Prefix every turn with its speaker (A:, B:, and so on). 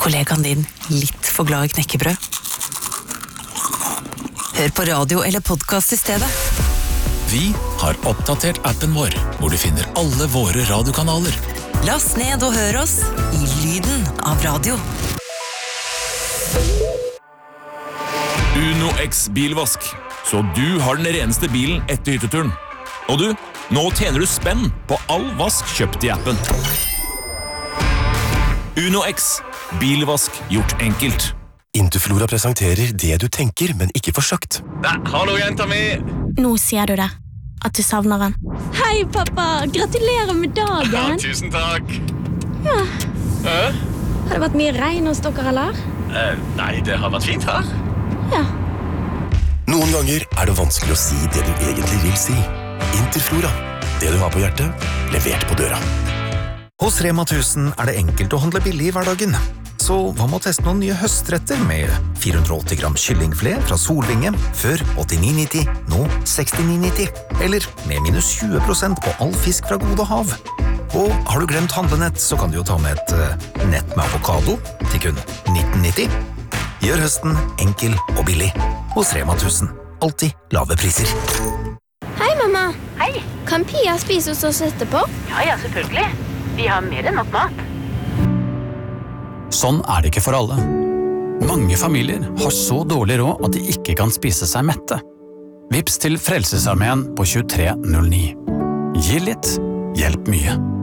A: kollegaen din litt for glad I knekkebrød? Hør på radio eller podcast I stedet.
B: Vi har oppdatert appen vår, hvor du finner alle våre radiokanaler.
A: Last ned og hør oss I lyden av radio.
B: Uno X bilvask, så du har den reneste bilen etter hytteturen. Og du, nå tjener du spenn på all vask kjøpt I appen. Uno X, bilvask gjort enkelt.
C: Interflora presenterer det du tenker, men ikke får sagt.
B: Hallo, jenta mi!
D: Nå sier du det, at du savner han. Hei, pappa! Gratulerer med dagen!
B: Ja, tusen takk!
D: Ja. Har det vært mye regn hos dere, eller?
B: Nei, det har vært fint her.
D: Ja.
C: Noen ganger det vanskelig å si det du egentlig vil si. Interflora, det du har på hjertet, levert på døra.
E: Hos Rema 1000 det enkelt å handle billig I hverdagen. Så hva med å teste noen nye høstretter med 480 gram kyllingfilet fra Solvinge, før 89,90, nå 69,90. Eller med minus 20% på all fisk fra Gode Hav. Og har du glemt handlenett, så kan du jo ta med et nett med avokado til kun 19,90. Gjør høsten enkel og billig. Hos Rema 1000. Alltid lave priser.
D: Hei, mamma.
F: Hei.
D: Kan Pia spise hos oss etterpå?
F: Ja, selvfølgelig. Vi har mer enn nok mat.
G: Sånn det ikke for alle. Mange familier har så dårlig råd at de ikke kan spise seg mette. Vips til Frelsesarmeen på 2309. Gi litt, hjelp mye.